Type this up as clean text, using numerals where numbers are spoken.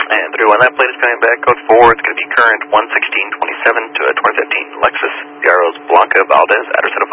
And 3-1, that plate is coming back. Code 4, it's going to be current 11627 to a 2015 Lexus Yaros Blanca Valdez, address at